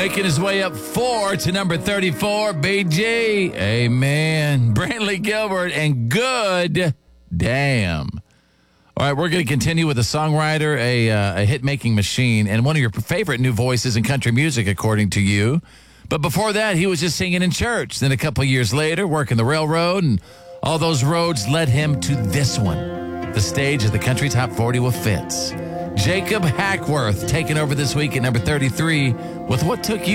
Making his way up 4 to number 34, BG. Amen. Brantley Gilbert and Good Damn. All right, we're going to continue with a songwriter, a hit-making machine, and one of your favorite new voices in country music, according to you. But before that, he was just singing in church. Then a couple years later, working the railroad, and all those roads led him to this one, the stage of the Country Top 40 with Fitz. Jacob Hackworth taking over this week at number 33 with What Took You